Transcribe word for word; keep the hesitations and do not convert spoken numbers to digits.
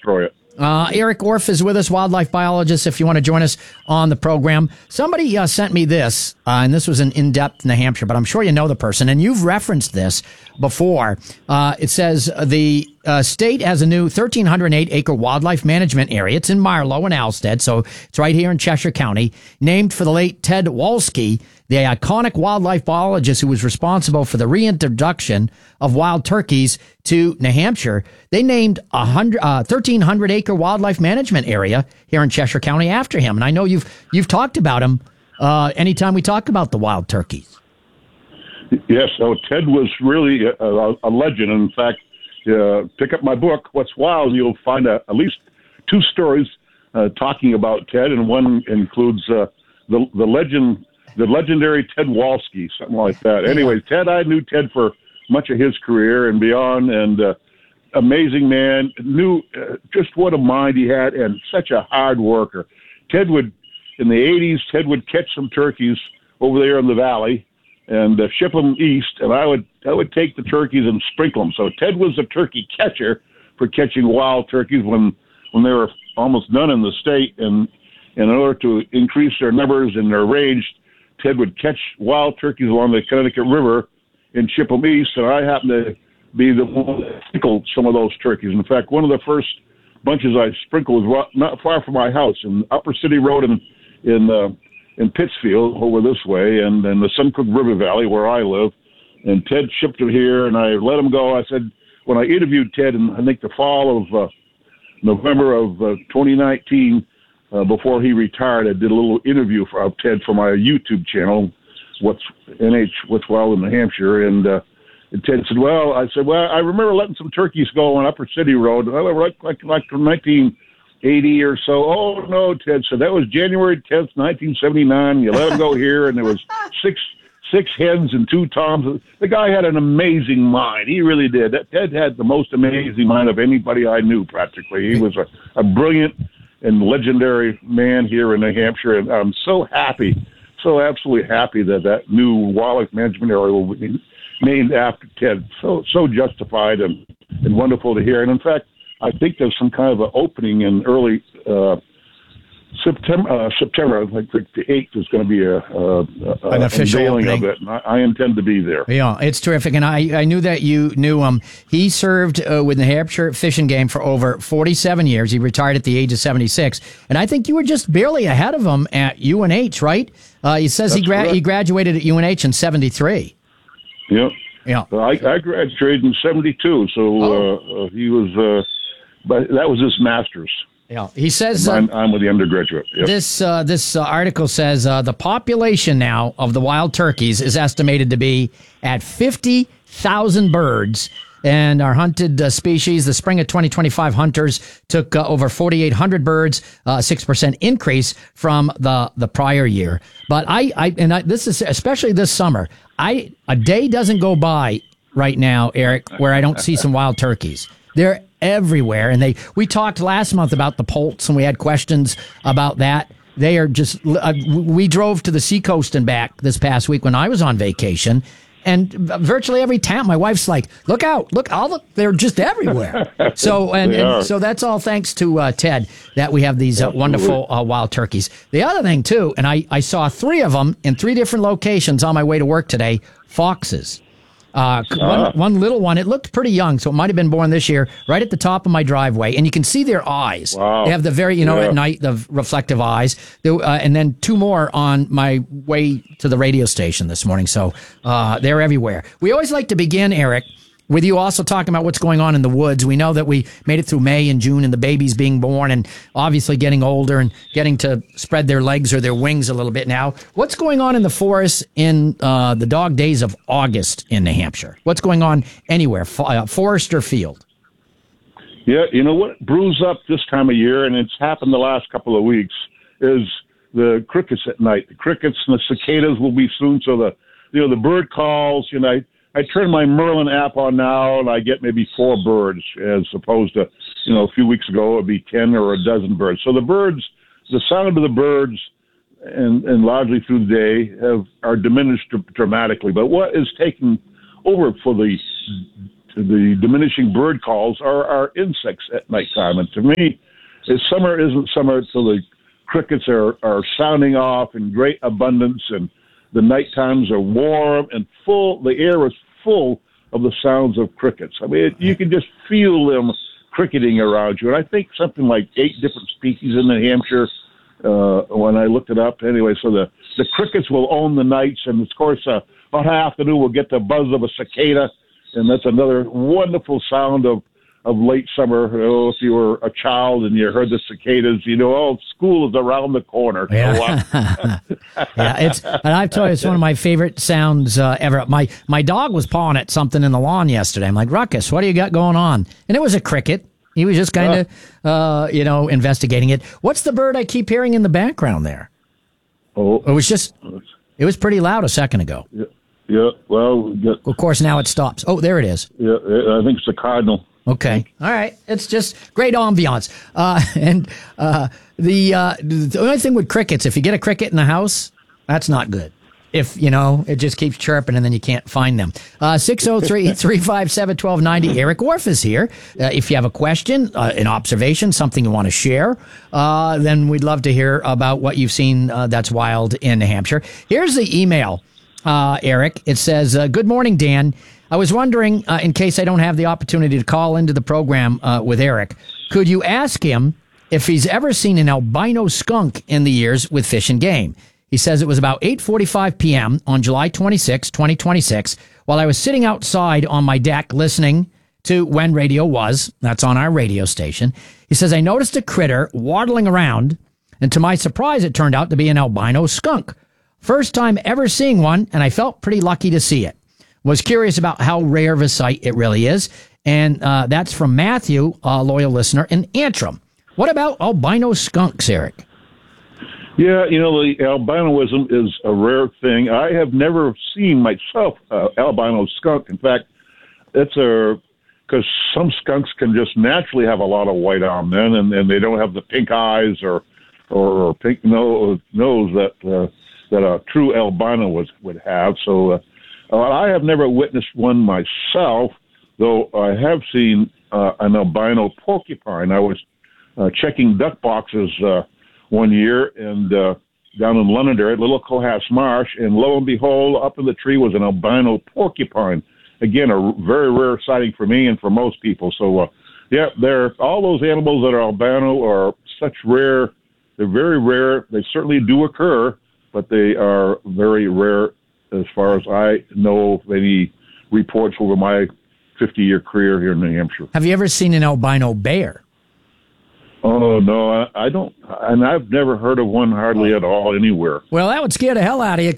throw you. Uh, Eric Orff is with us, wildlife biologist, if you want to join us on the program. Somebody uh, sent me this, uh, and this was an in-depth New Hampshire, but I'm sure you know the person, and you've referenced this before. Uh, it says uh, the uh, state has a new one thousand three hundred eight acre wildlife management area. It's in Marlow and Alstead, so it's right here in Cheshire County, named for the late Ted Walski, the iconic wildlife biologist who was responsible for the reintroduction of wild turkeys to New Hampshire. They named a hundred, uh, thirteen hundred acre wildlife management area here in Cheshire County after him. And I know you've you've talked about him uh, anytime we talk about the wild turkeys. Yes, so Ted was really a, a, a legend. In fact, uh, pick up my book, What's Wild, you'll find a, at least two stories uh, talking about Ted, and one includes uh, the the legend. The legendary Ted Walski, something like that. Anyways, Ted, I knew Ted for much of his career and beyond, and uh, amazing man, knew uh, just what a mind he had, and such a hard worker. Ted would, in the eighties, Ted would catch some turkeys over there in the valley and uh, ship them east, and I would I would take the turkeys and sprinkle them. So Ted was a turkey catcher for catching wild turkeys when when there were almost none in the state, and, and in order to increase their numbers and their range, Ted would catch wild turkeys along the Connecticut River and ship them east, and I happened to be the one that sprinkled some of those turkeys. In fact, one of the first bunches I sprinkled was not far from my house in Upper City Road in in, uh, in Pittsfield, over this way, and in the Suncook River Valley where I live. And Ted shipped it here, and I let him go. I said, when I interviewed Ted in, I think, the fall of uh, November of uh, twenty nineteen, Uh, before he retired, I did a little interview for uh, Ted for my YouTube channel, What's N H What's Wild in New Hampshire, and, uh, and Ted said, "Well," I said, "Well, I remember letting some turkeys go on Upper City Road, like like like nineteen eighty or so." "Oh no," Ted said, "that was January tenth, nineteen seventy-nine. You let them go here, and there was six six hens and two toms." The guy had an amazing mind. He really did. That Ted had the most amazing mind of anybody I knew. Practically, he was a, a brilliant and legendary man here in New Hampshire, and I'm so happy, so absolutely happy that that new wildlife management area will be named after Ted. So so justified and, and wonderful to hear. And in fact, I think there's some kind of an opening in early uh, September. Uh, September, I think the eighth is going to be a, a, a an official unveiling opening of it, and I, I intend to be there. Yeah, it's terrific, and I, I knew that you knew him. He served uh, with the New Hampshire Fish and Game for over forty-seven years. He retired at the age of seventy-six, and I think you were just barely ahead of him at U N H, right? Uh, he says he, gra- he graduated at U N H in seventy-three. Yep. Yeah. I, I graduated in seventy-two, so oh. uh, he was, uh, but that was his master's. Yeah, he says. Uh, I'm, I'm with the undergraduate. Yep. This uh, this uh, article says uh, the population now of the wild turkeys is estimated to be at fifty thousand birds, and our hunted uh, species. The spring of twenty twenty-five hunters took uh, over forty-eight hundred birds, a uh, six percent increase from the the prior year. But I, I and I, this is especially this summer. I a day doesn't go by right now, Eric, where I don't see some wild turkeys. They're everywhere, and they. We talked last month about the poults, and we had questions about that. They are just. Uh, we drove to the seacoast and back this past week when I was on vacation, and virtually every town, my wife's like, "Look out! Look! All the, they're just everywhere." So and, and so that's all thanks to uh, Ted that we have these uh, wonderful uh, wild turkeys. The other thing too, and I I saw three of them in three different locations on my way to work today. Foxes. Uh, one, one little one, it looked pretty young, so it might have been born this year, right at the top of my driveway. And you can see their eyes. Wow. They have the very, you know, yeah. at night, the reflective eyes. They, uh, and then two more on my way to the radio station this morning. So uh, they're everywhere. We always like to begin, Eric, with you also talking about what's going on in the woods. We know that we made it through May and June and the babies being born and obviously getting older and getting to spread their legs or their wings a little bit now. What's going on in the forest in uh, the dog days of August in New Hampshire? What's going on anywhere, uh, forest or field? Yeah, you know what brews up this time of year, and it's happened the last couple of weeks, is the crickets at night. The crickets and the cicadas will be soon, so the, you know, the bird calls, you know, I, I turn my Merlin app on now, and I get maybe four birds as opposed to, you know, a few weeks ago it would be ten or a dozen birds. So the birds, the sound of the birds, and, and largely through the day, have are diminished dramatically. But what is taking over for the the diminishing bird calls are, are insects at nighttime. And to me, is summer isn't summer until the crickets are, are sounding off in great abundance, and the night times are warm and full. The air is full of the sounds of crickets. I mean, it, you can just feel them cricketing around you. And I think something like eight different species in New Hampshire uh, when I looked it up. Anyway, so the, the crickets will own the nights, and of course, uh, about half afternoon we'll get the buzz of a cicada, and that's another wonderful sound of, of late summer. Oh, if you were a child and you heard the cicadas, you know, oh, school is around the corner. Yeah, yeah. It's and I've told you it's one of my favorite sounds uh, ever. My my dog was pawing at something in the lawn yesterday. I'm like, Ruckus, what do you got going on? And it was a cricket. He was just kind of, uh, you know, investigating it. What's the bird I keep hearing in the background there? Oh, it was just, it was pretty loud a second ago. Yeah, yeah. Well, yeah. Of course, now it stops. Oh, there it is. Yeah, I think it's a cardinal. Okay. All right. It's just great ambiance. Uh, and uh, the uh, the only thing with crickets, if you get a cricket in the house, that's not good. If, you know, it just keeps chirping and then you can't find them. Uh, six oh three, three five seven, one two nine oh. Eric Orff is here. Uh, if you have a question, uh, an observation, something you want to share, uh, then we'd love to hear about what you've seen uh, that's wild in New Hampshire. Here's the email, uh, Eric. It says, uh, good morning, Dan. I was wondering, uh, in case I don't have the opportunity to call into the program uh, with Eric, could you ask him if he's ever seen an albino skunk in the years with Fish and Game? He says it was about eight forty-five p.m. on July twenty-sixth, twenty twenty-six, while I was sitting outside on my deck listening to When Radio Was. That's on our radio station. He says, I noticed a critter waddling around, and to my surprise, it turned out to be an albino skunk. First time ever seeing one, and I felt pretty lucky to see it. Was curious about how rare of a sight it really is. And uh, that's from Matthew, a loyal listener in Antrim. What about albino skunks, Eric? Yeah, you know, the albinoism is a rare thing. I have never seen myself uh, albino skunk. In fact, it's a because some skunks can just naturally have a lot of white on them, and, and they don't have the pink eyes or or, or pink nose, nose that uh, that a true albino was, would have. So uh, uh, I have never witnessed one myself, though I have seen uh, an albino porcupine. I was uh, checking duck boxes uh, one year and uh, down in Londonderry, Little Cohas Marsh, and lo and behold, up in the tree was an albino porcupine. Again, a very rare sighting for me and for most people. So, uh, yeah, they're all those animals that are albino are such rare. They're very rare. They certainly do occur, but they are very rare as far as I know of any reports over my fifty-year career here in New Hampshire. Have you ever seen an albino bear? Oh, no, I, I don't. And I've never heard of one hardly at all anywhere. Well, that would scare the hell out of you.